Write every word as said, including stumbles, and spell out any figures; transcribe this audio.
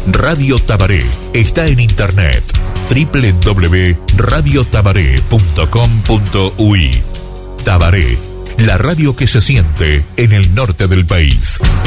Radio Tabaré está en internet doble u doble u doble u punto radio tabaré punto com punto u i. Tabaré, la radio que se siente en el norte del país.